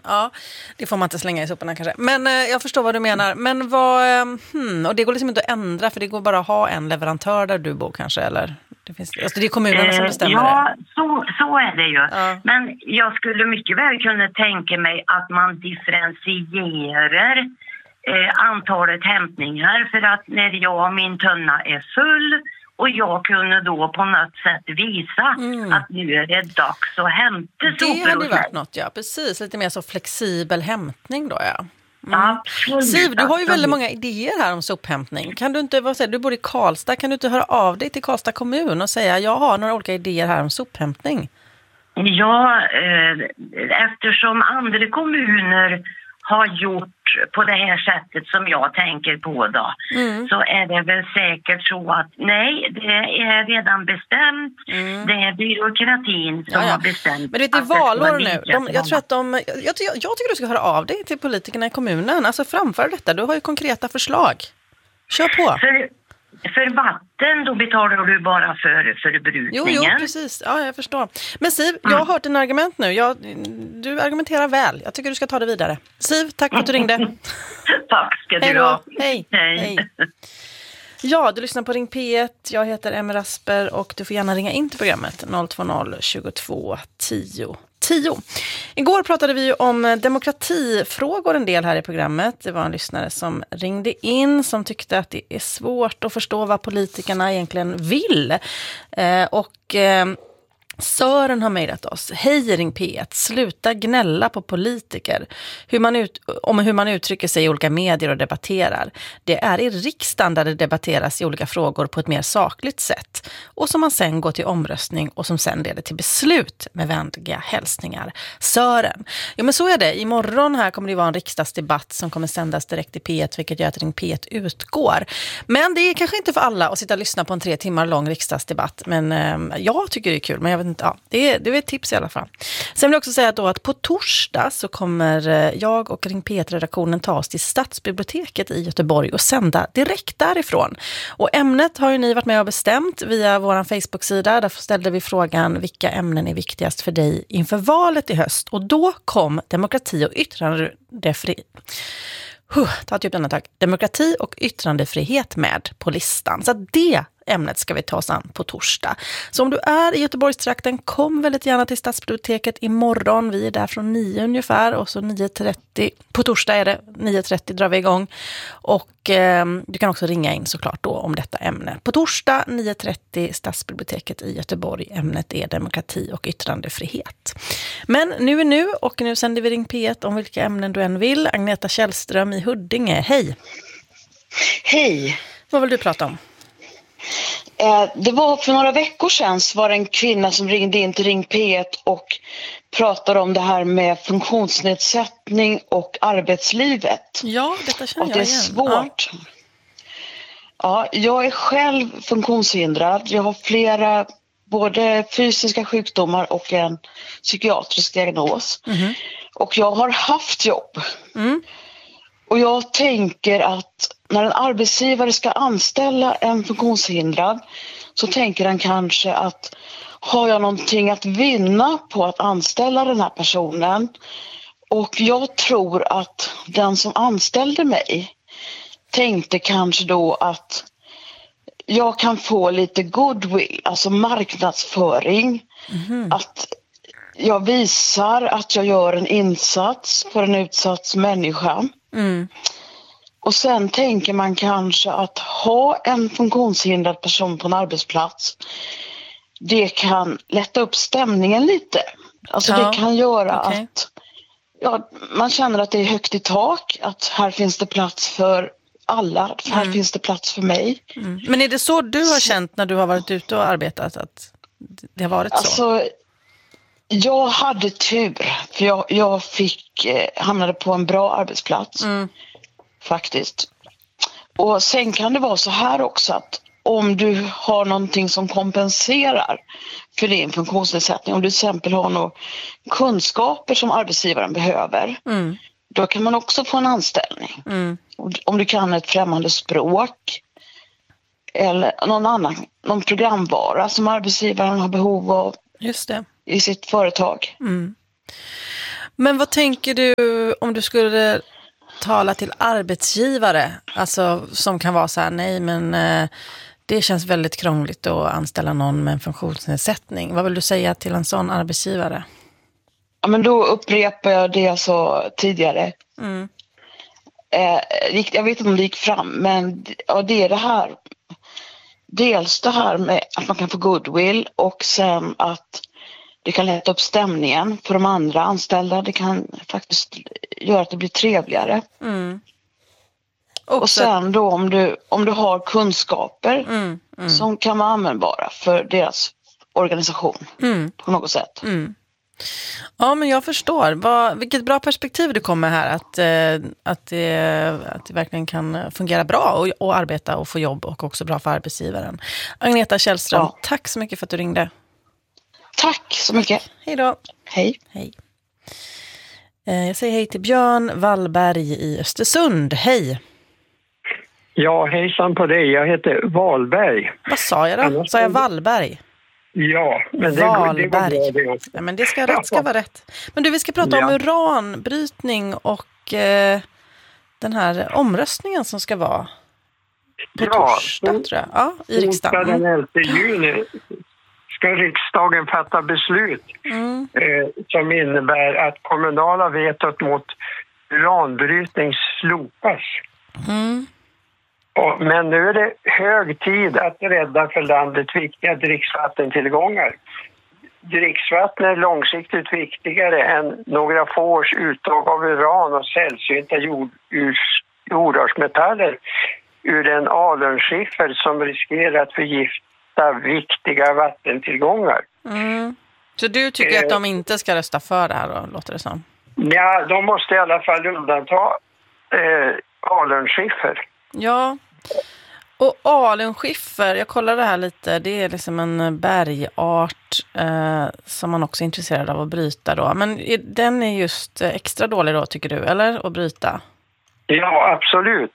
Ja, det får man inte slänga i soporna kanske. Men jag förstår vad du menar. Men vad, och det går liksom inte att ändra, för det går bara att ha en leverantör där du bor kanske, eller? Det är kommunerna som bestämmer ja, det. så är det ju. Ja. Men jag skulle mycket väl kunna tänka mig att man differentierar antalet hämtningar. För att när jag och min tunna är full och jag kunde då på något sätt visa att nu är det dags att hämta sopor. Det hade ju varit något, ja. Precis, lite mer så flexibel hämtning då, ja. Absolut. Siv, du har ju väldigt många idéer här om sophämtning. Kan du inte, du bor i Karlstad, kan du inte höra av dig till Karlstad kommun och säga jag har några olika idéer här om sophämtning? Ja, eftersom andra kommuner har gjort på det här sättet som jag tänker på då, så är det väl säkert så att nej, det är redan bestämt. Det är byråkratin som har bestämt. Men det är valår nu. Jag tycker du ska höra av dig till politikerna i kommunen. Alltså framför detta. Du har ju konkreta förslag. Kör på. För vatten, då betalar du bara för förbrukningen. Jo, precis. Ja, jag förstår. Men Siv, jag har hört dina argument nu. Du argumenterar väl. Jag tycker du ska ta det vidare. Siv, tack för att du ringde. Tack ska du ha. Hej. Ja, du lyssnar på Ring P1. Jag heter Emma Rasper och du får gärna ringa in till programmet 020 22 10 10. Igår pratade vi om demokratifrågor en del här i programmet. Det var en lyssnare som ringde in som tyckte att det är svårt att förstå vad politikerna egentligen vill. Sören har mejlat oss. Hej Ring P1, sluta gnälla på politiker. Hur man uttrycker sig i olika medier och debatterar. Det är i riksdagen där det debatteras i olika frågor på ett mer sakligt sätt. Och som man sen går till omröstning och som sen leder till beslut med vänliga hälsningar. Sören. Ja, men så är det. Imorgon här kommer det vara en riksdagsdebatt som kommer sändas direkt i P1, vilket gör att Ring P1 utgår. Men det är kanske inte för alla att sitta och lyssna på en 3 timmar lång riksdagsdebatt. Men jag tycker det är kul. Men jag vet inte, det är ett tips i alla fall. Sen vill jag också säga att på torsdag så kommer jag och Ring P1-redaktionen ta oss till Stadsbiblioteket i Göteborg och sända direkt därifrån. Och ämnet har ju ni varit med och bestämt via vår Facebook-sida. Där ställde vi frågan vilka ämnen är viktigast för dig inför valet i höst. Och då kom demokrati och demokrati och yttrandefrihet med på listan. Så det ämnet ska vi ta oss an på torsdag. Så om du är i Göteborgstrakten, kom väldigt gärna till Stadsbiblioteket imorgon. Vi är där från 9 ungefär och så 9:30. På torsdag är det 9:30 drar vi igång. Och du kan också ringa in såklart då om detta ämne. På torsdag 9:30 Stadsbiblioteket i Göteborg. Ämnet är demokrati och yttrandefrihet. Men nu är nu och nu sänder vi Ring P1 om vilka ämnen du än vill. Agneta Källström i Huddinge. Hej! Hej! Vad vill du prata om? Det var för några veckor sedan så var det en kvinna som ringde in till Ring P1 och pratade om det här med funktionsnedsättning och arbetslivet. Ja, detta känner jag igen. Det är svårt. Ja, jag är själv funktionshindrad. Jag har flera både fysiska sjukdomar och en psykiatrisk diagnos. Och jag har haft jobb. Och jag tänker att när en arbetsgivare ska anställa en funktionshindrad så tänker han kanske att har jag någonting att vinna på att anställa den här personen? Och jag tror att den som anställde mig tänkte kanske då att jag kan få lite goodwill, alltså marknadsföring. Att jag visar att jag gör en insats för en utsatt människa. Och sen tänker man kanske att ha en funktionshindrad person på en arbetsplats, det kan lätta upp stämningen lite. Alltså det kan göra att man känner att det är högt i tak, att här finns det plats för alla, här finns det plats för mig. Men är det så du har känt när du har varit ute och arbetat, att det har varit så? Alltså, jag hade tur, för jag hamnade på en bra arbetsplats. Faktiskt. Och sen kan det vara så här också att om du har någonting som kompenserar för din funktionsnedsättning, om du till exempel har några kunskaper som arbetsgivaren behöver, då kan man också få en anställning. Om du kan ett främmande språk eller någon programvara som arbetsgivaren har behov av. Just det. I sitt företag. Men vad tänker du om du skulle tala till arbetsgivare? Alltså som kan vara så här, nej men det känns väldigt krångligt att anställa någon med en funktionsnedsättning. Vad vill du säga till en sån arbetsgivare? Ja, men då upprepar jag det jag sa tidigare. Mm. Jag vet inte om det gick fram, men ja, det är det här. Dels det här med att man kan få goodwill och sen att det kan lätta upp stämningen för de andra anställda. Det kan faktiskt göra att det blir trevligare. Mm. Och sen då om du har kunskaper som kan vara användbara för deras organisation på något sätt. Mm. Ja, men jag förstår. Vilket bra perspektiv du kommer här. Att det verkligen kan fungera bra och arbeta och få jobb och också bra för arbetsgivaren. Agneta Källström, tack så mycket för att du ringde. Tack så mycket. Hej då. Hej. Hej. Jag säger hej till Björn Wallberg i Östersund. Hej. Ja, hejsan på dig. Jag heter Wallberg. Vad sa jag då? Sa jag Wallberg? Ja, men det Wallberg. går bra det också. Ja, men det ska vara rätt. Men du, vi ska prata om uranbrytning och den här omröstningen som ska vara på torsdag, tror jag. Ja, i riksdagen. Den 11 juni ska riksdagen fatta beslut som innebär att kommunala vetot mot uranbrytning slopas. Mm. Men nu är det hög tid att rädda för landet viktiga dricksvattentillgångar. Dricksvatten är långsiktigt viktigare än några få års uttag av uran och sällsynta jordartsmetaller ur den alunskiffer som riskerar att förgifta viktiga vattentillgångar. Mm. Så du tycker att de inte ska rösta för det här då, låter det som? Ja, de måste i alla fall undanta alunskiffer. Ja, och alunskiffer, jag kollade här lite, det är liksom en bergart som man också är intresserad av att bryta då. Men den är just extra dålig då, tycker du, eller? Att bryta? Ja, absolut.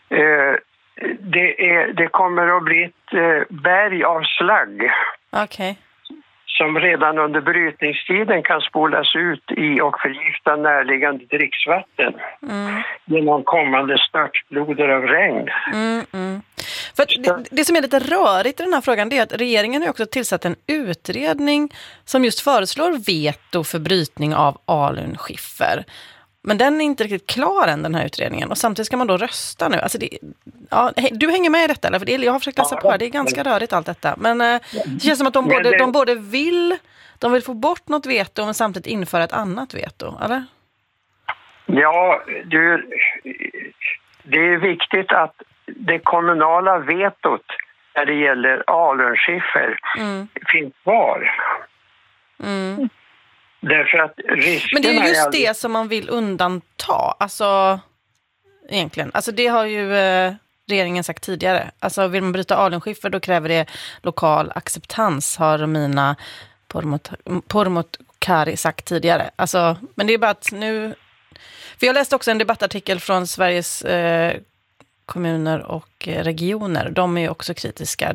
Det kommer att bli ett berg av slagg. Okej. Som redan under brytningstiden kan spolas ut i och förgifta närliggande dricksvatten genom kommande störtfloder av regn. För det som är lite rörigt i den här frågan, det är att regeringen har också tillsatt en utredning som just föreslår veto för brytning av alunskiffer. Men den är inte riktigt klar än, den här utredningen. Och samtidigt ska man då rösta nu. Alltså du hänger med i detta, eller? För jag har försökt läsa på. Det är ganska rörigt allt detta. Men det känns som att de både vill få bort något veto men samtidigt införa ett annat veto, eller? Ja, det är viktigt att det kommunala vetot när det gäller alunskiffer finns kvar. Därför att men det är just det som man vill undanta. Alltså, egentligen. Alltså det har ju regeringen sagt tidigare. Alltså vill man bryta alunskiffer då kräver det lokal acceptans, har Romina Pourmokhtari sagt tidigare. Alltså, men det är bara att nu... För jag läste också en debattartikel från Sveriges kommuner och regioner. De är ju också kritiska.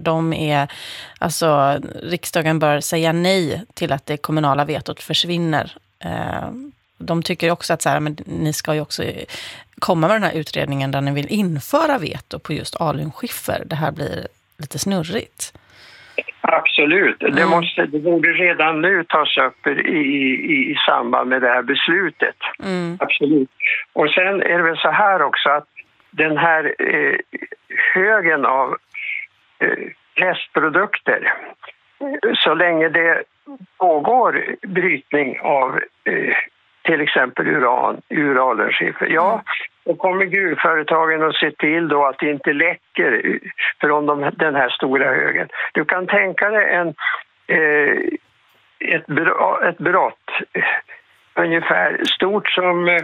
Riksdagen bör säga nej till att det kommunala vetot försvinner. De tycker också att men ni ska ju också komma med den här utredningen där ni vill införa veto på just alunskiffer. Det här blir lite snurrigt. Absolut. Det borde redan nu tas upp i samband med det här beslutet. Absolut. Och sen är det väl så här också att den här högen av restprodukter, så länge det pågår brytning av till exempel ur alunskiffer, då kommer gruvföretagen att se till då att det inte läcker från den här stora högen. Du kan tänka dig ett brott ungefär stort som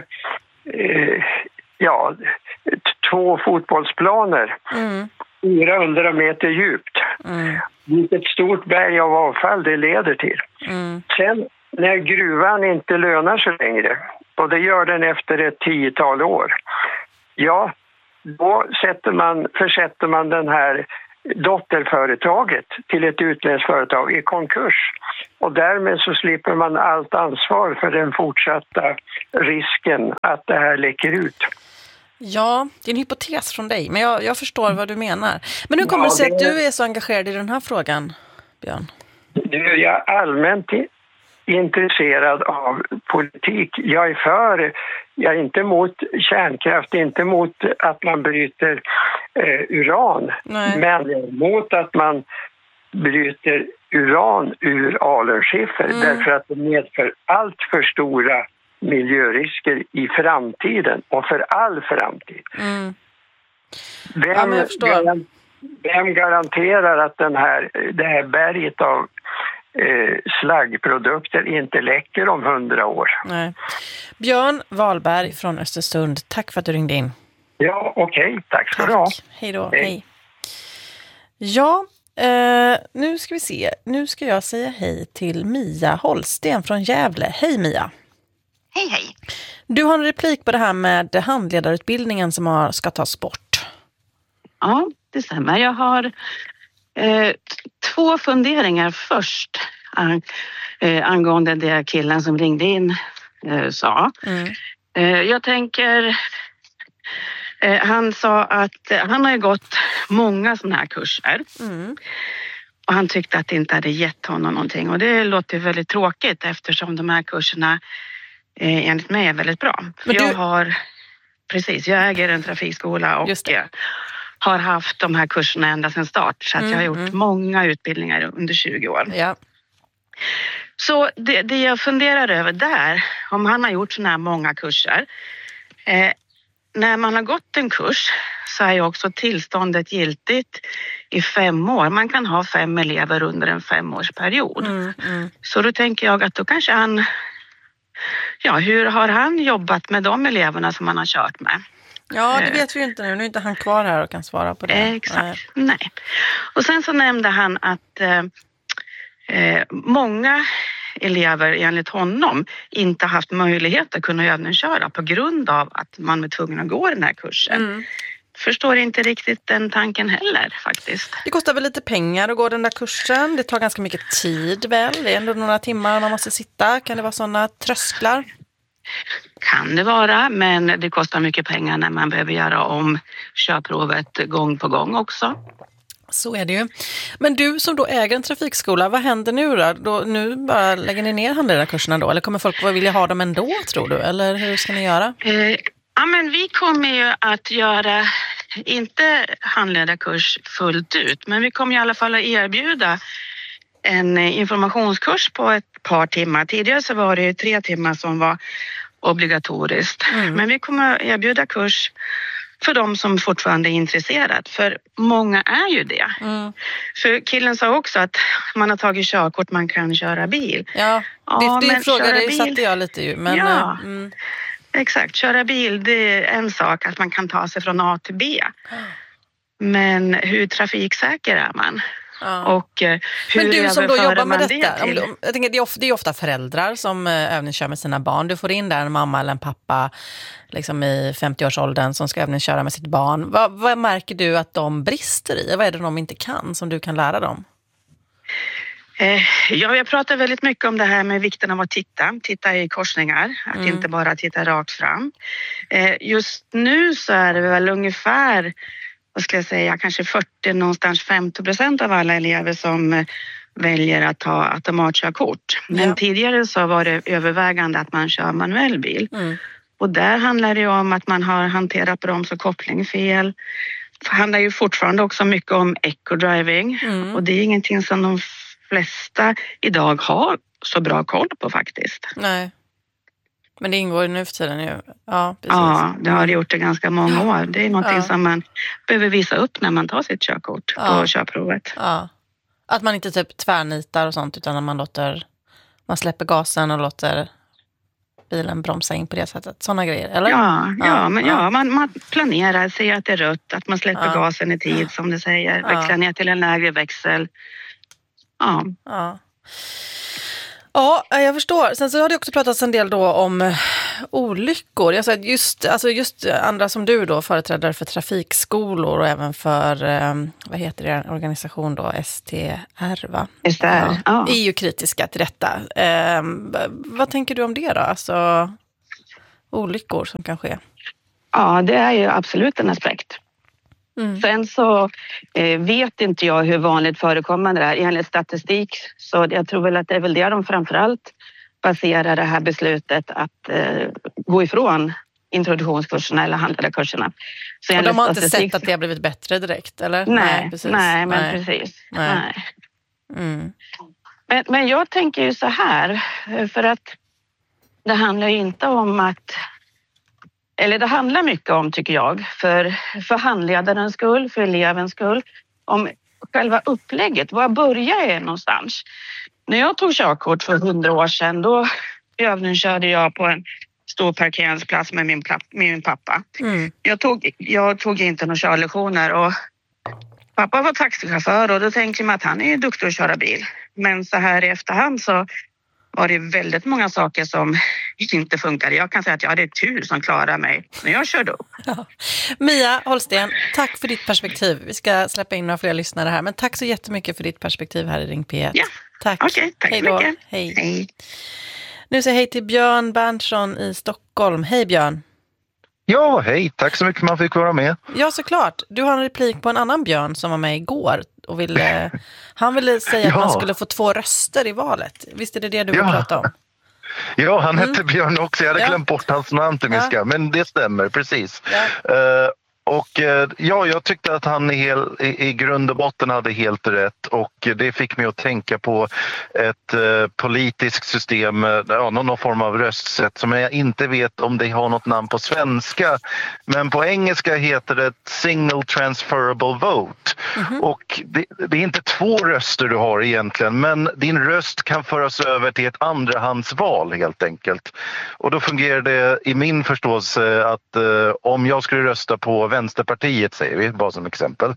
2 fotbollsplaner, 400 meter djupt. Vilket stort berg av avfall det leder till. Sen när gruvan inte lönar sig längre, och det gör den efter ett 10-tal år, då försätter man den här dotterföretaget till ett utländskt företag i konkurs. Och därmed så slipper man allt ansvar för den fortsatta risken att det här läcker ut. Ja, det är en hypotes från dig, men jag förstår vad du menar. Men hur kommer det sig att du är så engagerad i den här frågan, Björn? Nu är jag allmänt intresserad av politik. Jag är inte emot kärnkraft, inte emot att man bryter uran. Nej. Men mot att man bryter uran ur alunskiffer därför att det medför allt för stora miljörisker i framtiden och för all framtid. Vem garanterar att det här berget av slaggprodukter inte läcker om 100 år? Nej. Björn Wahlberg från Östersund, tack för att du ringde in. Ja, okej. Tack ska du ha. Hej då. Hej. Ja, nu ska vi se. Nu ska jag säga hej till Mia Holsten från Gävle. Hej Mia. Hej, hej. Du har en replik på det här med handledarutbildningen som ska tas bort. Ja, det stämmer. Jag har 2 funderingar först angående det killen som ringde in sa. Jag tänker, han sa att han har gått många sådana här kurser. Och han tyckte att det inte hade gett honom någonting. Och det låter väldigt tråkigt eftersom de här kurserna enligt mig är väldigt bra. Jag äger en trafikskola och har haft de här kurserna ända sedan start. Så att jag har gjort många utbildningar under 20 år. Ja. Så det jag funderar över där, om han har gjort såna här många kurser. När man har gått en kurs så är ju också tillståndet giltigt i 5 år. Man kan ha 5 elever under en 5-årsperiod. Så då tänker jag att då kanske han... Ja, hur har han jobbat med de eleverna som han har kört med? Ja, det vet vi ju inte nu. Nu är inte han kvar här och kan svara på det. Exakt, nej. Och sen så nämnde han att många elever enligt honom inte haft möjlighet att kunna övningsköra på grund av att man är tvungen att gå den här kursen. Förstår inte riktigt den tanken heller faktiskt. Det kostar väl lite pengar att gå den där kursen. Det tar ganska mycket tid väl. Det är ändå några timmar man måste sitta. Kan det vara sådana trösklar? Kan det vara, men det kostar mycket pengar när man behöver göra om körprovet gång på gång också. Så är det ju. Men du som då äger en trafikskola, vad händer nu då? Nu bara lägger ni ner handledarkurserna då? Eller kommer folk vilja ha dem ändå, tror du? Eller hur ska ni göra? Ja, men vi kommer ju att göra, inte handledarkurs fullt ut, men vi kommer i alla fall att erbjuda en informationskurs på ett par timmar. Tidigare så var det ju 3 timmar som var obligatoriskt. Men vi kommer att erbjuda kurs för de som fortfarande är intresserade. För många är ju det. För killen sa också att man har tagit körkort, man kan köra bil. Ja, det frågade satte jag lite ju. Men, ja, exakt. Köra bil, det är en sak att man kan ta sig från A till B. Men hur trafiksäker är man? Ja. Och hur men du som då jobbar med detta, jag tänker, det är ofta föräldrar som övningskör med sina barn. Du får in där en mamma eller en pappa liksom i 50-årsåldern som ska övningsköra med sitt barn. Vad märker du att de brister i? Vad är det de inte kan som du kan lära dem? Jag pratar väldigt mycket om det här med vikten av att titta i korsningar, att inte bara titta rakt fram. Just nu så är det väl ungefär, vad ska jag säga, kanske 40, någonstans 50% av alla elever som väljer att ta automatkörkort. Men tidigare så var det övervägande att man kör manuell bil. Och där handlar det ju om att man har hanterat broms och koppling fel. Det handlar ju fortfarande också mycket om eco-driving. Och det är ingenting som de flesta idag har så bra koll på faktiskt. Nej. Men det ingår nu för tiden ju. Ja, precis. Ja, det har det gjort i ganska många år. Det är någonting som man behöver visa upp när man tar sitt körkort på körprovet. Ja. Att man inte typ tvärnitar och sånt, utan att man släpper gasen och låter bilen bromsa in på det sättet. Sådana grejer, eller? Man planerar, ser att det är rött, att man släpper gasen i tid som det säger. Växlar ner till en lägre växel. Ja, jag förstår. Sen så har det också pratats en del då om olyckor. Just andra som du då, företrädare för trafikskolor och även för, vad heter det, organisation då, STR va? STR, ja. Är ju kritiska till detta. Vad tänker du om det då? Alltså olyckor som kan ske. Ja, det är ju absolut en aspekt. Sen så vet inte jag hur vanligt förekommande det är. Enligt statistik så jag tror väl att det är väl det de framförallt baserar det här beslutet att gå ifrån introduktionskurserna eller handledarkurserna. Så och de har inte sett att det har blivit bättre direkt, eller? Nej, precis. Nej. Men jag tänker ju så här, för att det handlar ju inte om att, eller det handlar mycket om, tycker jag, för handledarens skull, för elevens skull, om själva upplägget. Var börjar jag någonstans? När jag tog körkort för 100 år sedan, då övningskörde jag på en stor parkeringsplats med min pappa. Jag tog inte några körlektioner och pappa var taxichaufför och då tänkte man att han är duktig att köra bil. Men så här i efterhand så var det väldigt många saker som inte funkade. Jag kan säga att jag hade tur som klarade mig när jag körde upp. Ja. Mia Holsten, tack för ditt perspektiv. Vi ska släppa in några fler lyssnare här, men tack så jättemycket för ditt perspektiv här i Ring P1. Ja. Tack. Okej, tack så mycket. Hej. Nu säger hej till Björn Berntsson i Stockholm. Hej Björn. Ja, hej. Tack så mycket man fick vara med. Ja, såklart. Du har en replik på en annan Björn som var med igår och han ville säga att man skulle få 2 röster i valet. Visst är det du vill prata om? Ja, han hette Björn också. Jag hade glömt bort hans namn till min skam, men det stämmer, precis. Ja. Jag tyckte att han i grund och botten hade helt rätt, och det fick mig att tänka på ett politiskt system, någon form av röstsätt som jag inte vet om det har något namn på svenska, men på engelska heter det single transferable vote. Och det är inte 2 röster du har egentligen, men din röst kan föras över till ett andrahandsval helt enkelt. Och då fungerar det i min förståelse att om jag skulle rösta på Vänsterpartiet, säger vi, bara som exempel,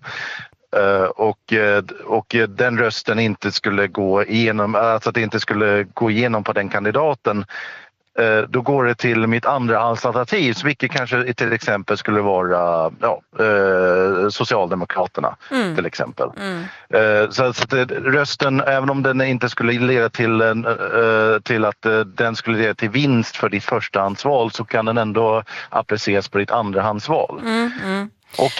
och den rösten inte skulle gå igenom, alltså att det inte skulle gå igenom på den kandidaten, då går det till mitt andra alternativ, vilket kanske till exempel skulle vara Socialdemokraterna till exempel. Så att rösten, även om den inte skulle leda till att den skulle leda till vinst för ditt förstahandsval, så kan den ändå appliceras på ditt andrahandsval. Och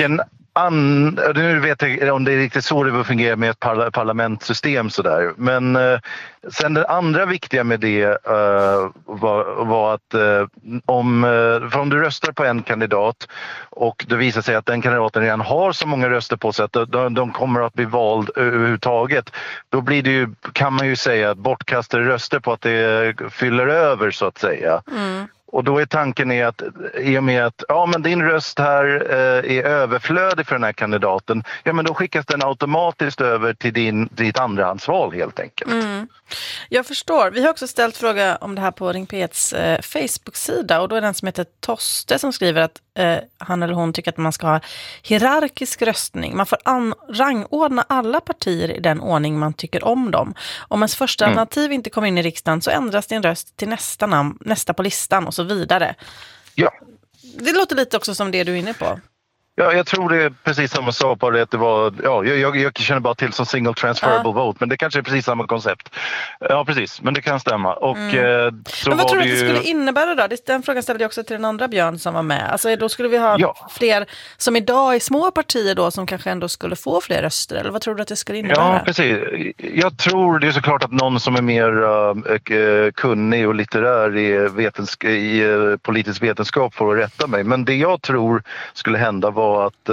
nu vet jag om det är riktigt så det fungerar med ett parlamentssystem sådär. Men sen det andra viktiga med det var att om du röstar på en kandidat och det visar sig att den kandidaten redan har så många röster på sig att de kommer att bli vald överhuvudtaget, då blir det ju, kan man ju säga, bortkastade röster på att det fyller över så att säga. Och då är tanken att i och med att men din röst här är överflödig för den här kandidaten, men då skickas den automatiskt över till ditt andrahandsval helt enkelt. Jag förstår. Vi har också ställt fråga om det här på Ring P1s Facebook-sida, och då är den som heter Toste som skriver att han eller hon tycker att man ska ha hierarkisk röstning. Man får rangordna alla partier i den ordning man tycker om dem. Om ens första alternativ inte kommer in i riksdagen, så ändras din röst till nästa på listan och så vidare. Ja. Det låter lite också som det du är inne på. Ja, jag tror det är precis samma sak, bara att det var, jag känner bara till som single transferable vote, men det kanske är precis samma koncept. Ja, precis, men det kan stämma. Och, så men vad tror du att det ju skulle innebära då? Den frågan ställde jag också till den andra Björn som var med. Alltså då skulle vi ha fler som idag är små partier då, som kanske ändå skulle få fler röster, eller vad tror du att det skulle innebära? Ja, precis. Jag tror det är såklart att någon som är mer kunnig och litterär i politisk vetenskap får rätta mig, men det jag tror skulle hända var att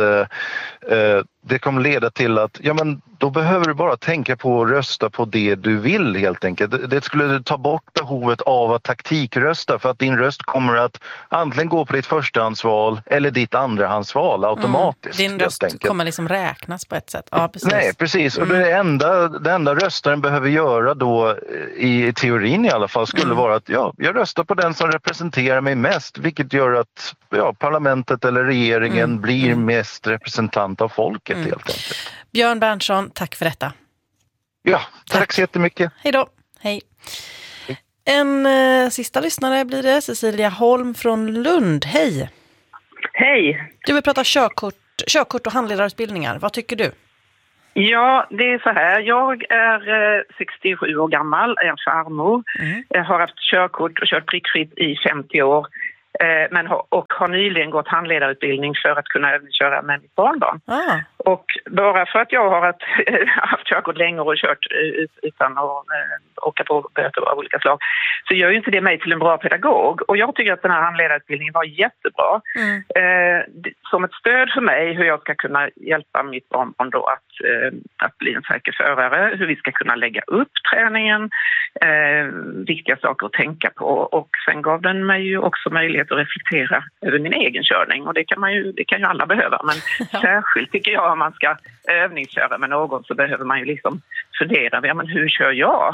det kommer leda till att då behöver du bara tänka på att rösta på det du vill helt enkelt. Det skulle ta bort behovet av att taktikrösta, för att din röst kommer att antingen gå på ditt förstahandsval eller ditt andrahandsval automatiskt. Din röst kommer liksom räknas på ett sätt. Ja, precis. Nej, precis. Och det enda röstaren behöver göra då, i teorin i alla fall, skulle vara att jag röstar på den som representerar mig mest, vilket gör att parlamentet eller regeringen blir mest representant av folket helt enkelt. Björn Berntsson, tack för detta. Ja, tack så jättemycket. Hej då. Hej. En sista lyssnare blir det, Cecilia Holm från Lund. Hej! Hej! Du vill prata körkort och handledarutbildningar. Vad tycker du? Ja, det är så här. Jag är 67 år gammal, är en farmor. Jag har haft körkort och kört prickfritt i 50 år. Men har nyligen gått handledarutbildning för att kunna köra med mitt barnbarn. Och bara för att jag har haft körkort länge och kört utan att åka på böter av olika slag, så gör ju inte det mig till en bra pedagog. Och jag tycker att den här handledarutbildningen var jättebra. Som ett stöd för mig hur jag ska kunna hjälpa mitt barnbarn då att bli en säker förare, hur vi ska kunna lägga upp träningen, viktiga saker att tänka på. Och sen gav den mig ju också möjlighet att reflektera över min egen körning, och det kan ju alla behöva, men särskilt tycker jag om man ska övningsköra med någon så behöver man ju liksom fundera, men hur kör jag?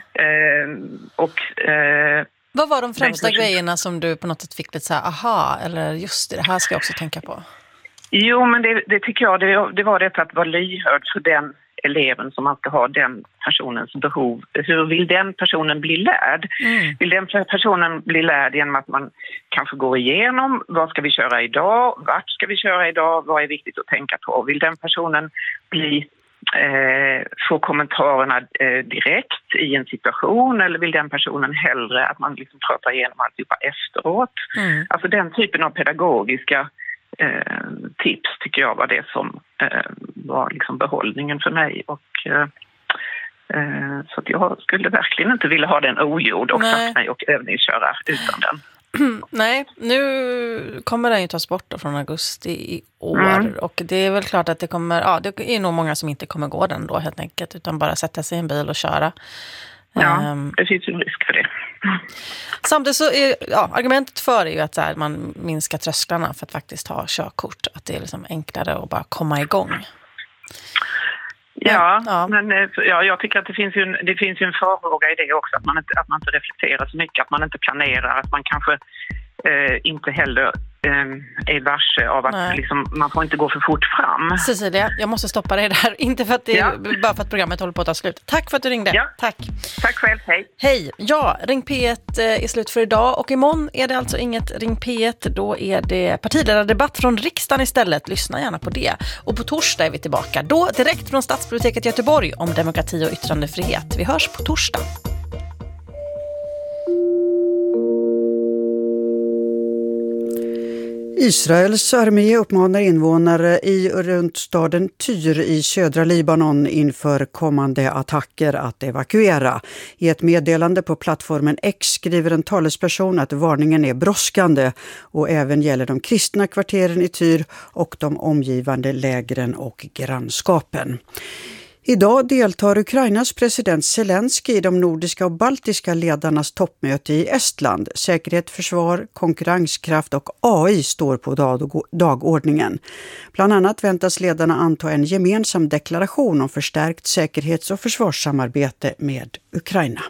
Vad var de främsta grejerna som du på något sätt fick lite så här, aha, eller just det här ska jag också tänka på? Jo, men det tycker jag, det var det att vara lyhörd för den eleven som man ska ha, den personens behov. Hur vill den personen bli lärd? Vill den personen bli lärd genom att man kanske går igenom vad ska vi köra idag? Vart ska vi köra idag? Vad är viktigt att tänka på? Vill den personen få kommentarerna direkt i en situation, eller vill den personen hellre att man liksom pratar igenom alltihopa efteråt? Alltså den typen av pedagogiska tips tycker jag var det som var liksom behållningen för mig, och så att jag skulle verkligen inte vilja ha den ogjord och satt mig och övningsköra utan den. Nej, nu kommer den ju tas bort då från augusti i år, och det är väl klart att det kommer, det är nog många som inte kommer gå den då helt enkelt, utan bara sätta sig i en bil och köra. Ja, det finns ju en risk för det. Samtidigt så är argumentet för är ju att så här, man minskar trösklarna för att faktiskt ha körkort, att det är liksom enklare att bara komma igång. Men jag tycker att det finns ju en farhåga i det också, att man inte reflekterar så mycket, att man inte planerar, att man kanske inte heller är varse av att liksom, man får inte gå för fort fram. Cecilia, jag måste stoppa dig där. Inte för att bara för att programmet håller på att ta slut. Tack för att du ringde. Ja. Tack själv, hej. Hej, Ring P1 är slut för idag, och imorgon är det alltså inget Ring P1. Då är det partiledardebatt från riksdagen istället. Lyssna gärna på det. Och på torsdag är vi tillbaka. Då direkt från Stadsbiblioteket i Göteborg om demokrati och yttrandefrihet. Vi hörs på torsdag. Israels armé uppmanar invånare i och runt staden Tyr i södra Libanon inför kommande attacker att evakuera. I ett meddelande på plattformen X skriver en talesperson att varningen är brådskande och även gäller de kristna kvarteren i Tyr och de omgivande lägren och grannskapen. Idag deltar Ukrainas president Zelensky i de nordiska och baltiska ledarnas toppmöte i Estland. Säkerhet, försvar, konkurrenskraft och AI står på dagordningen. Bland annat väntas ledarna anta en gemensam deklaration om förstärkt säkerhets- och försvarssamarbete med Ukraina.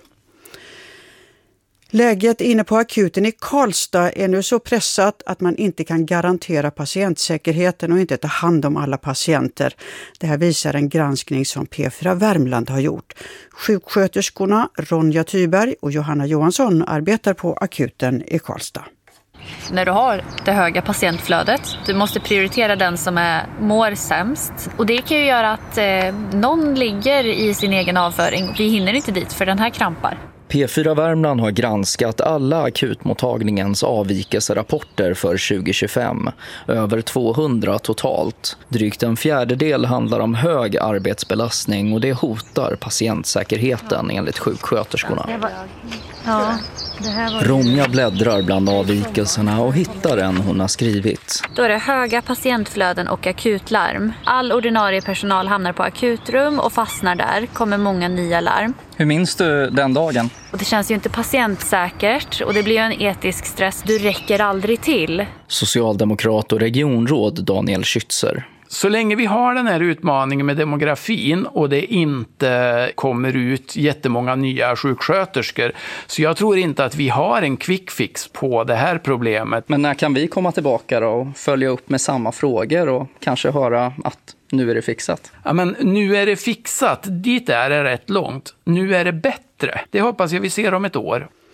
Läget inne på akuten i Karlstad är nu så pressat att man inte kan garantera patientsäkerheten och inte ta hand om alla patienter. Det här visar en granskning som P4 Värmland har gjort. Sjuksköterskorna Ronja Thyberg och Johanna Johansson arbetar på akuten i Karlstad. När du har det höga patientflödet, du måste prioritera den som mår sämst. Och det kan ju göra att någon ligger i sin egen avföring. Vi hinner inte dit för den här krampar. P4 Värmland har granskat alla akutmottagningens avvikelserapporter för 2025. Över 200 totalt. Drygt en fjärdedel handlar om hög arbetsbelastning och det hotar patientsäkerheten enligt sjuksköterskorna. Ronja bläddrar bland avvikelserna och hittar en hon har skrivit. Då är det höga patientflöden och akutlarm. All ordinarie personal hamnar på akutrum och fastnar där. Kommer många nya larm. Hur minns du den dagen? Och det känns ju inte patientsäkert och det blir ju en etisk stress. Du räcker aldrig till. Socialdemokrat och regionråd Daniel Schützer. Så länge vi har den här utmaningen med demografin och det inte kommer ut jättemånga nya sjuksköterskor, så jag tror inte att vi har en quick fix på det här problemet. Men när kan vi komma tillbaka då och följa upp med samma frågor och kanske höra att nu är det fixat? Ja, men nu är det fixat. Dit är det rätt långt. Nu är det bättre. Det hoppas jag vi ser om ett år.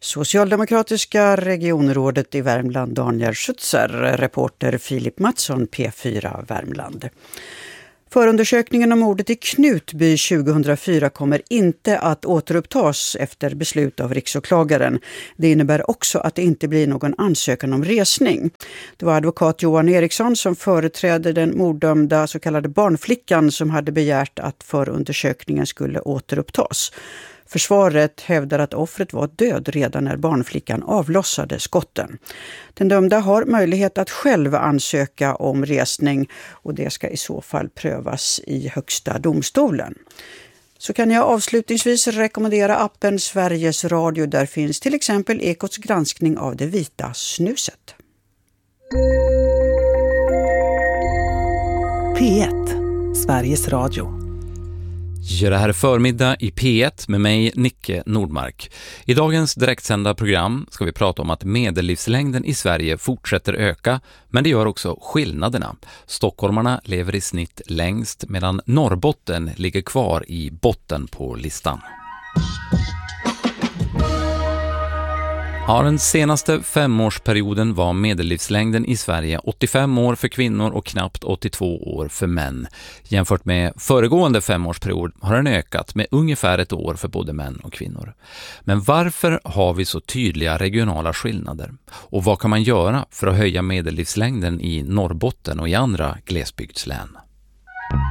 Socialdemokratiska regionrådet i Värmland Daniel Schützer, reporter Filip Mattsson, P4 Värmland. Förundersökningen om mordet i Knutby 2004 kommer inte att återupptas efter beslut av riksåklagaren. Det innebär också att det inte blir någon ansökan om resning. Det var advokat Johan Eriksson som företrädde den morddömda så kallade barnflickan som hade begärt att förundersökningen skulle återupptas. Försvaret hävdar att offret var död redan när barnflickan avlossade skotten. Den dömda har möjlighet att själv ansöka om resning och det ska i så fall prövas i Högsta domstolen. Så kan jag avslutningsvis rekommendera appen Sveriges Radio. Där finns till exempel Ekots granskning av det vita snuset. P1, Sveriges Radio. Ja, det här är förmiddag i P1 med mig, Nicke Nordmark. I dagens direktsända program ska vi prata om att medellivslängden i Sverige fortsätter öka, men det gör också skillnaderna. Stockholmarna lever i snitt längst medan Norrbotten ligger kvar i botten på listan. Ja, den senaste 5-årsperioden var medellivslängden i Sverige 85 år för kvinnor och knappt 82 år för män. Jämfört med föregående 5-årsperiod har den ökat med ungefär ett år för både män och kvinnor. Men varför har vi så tydliga regionala skillnader? Och vad kan man göra för att höja medellivslängden i Norrbotten och i andra glesbygdslän?